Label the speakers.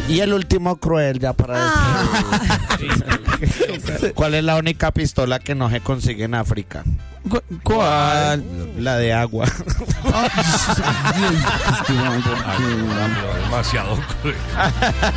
Speaker 1: Y el último cruel, ya para despedir. ¿Cuál es la única pistola que no se consigue en África?
Speaker 2: ¿Cuál?
Speaker 1: La de agua.
Speaker 3: Demasiado cruel.